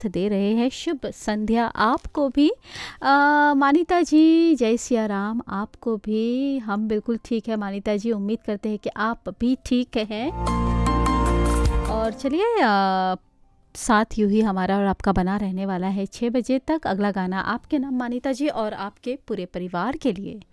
साथ दे रहे हैं। शुभ संध्या आपको भी। मानिता जी, जय सिया राम आपको भी। हम बिल्कुल ठीक है मानिता जी, उम्मीद करते हैं कि आप भी ठीक हैं। और चलिए साथ यूँ ही हमारा और आपका बना रहने वाला है 6 बजे तक। अगला गाना आपके नाम मानिता जी और आपके पूरे परिवार के लिए।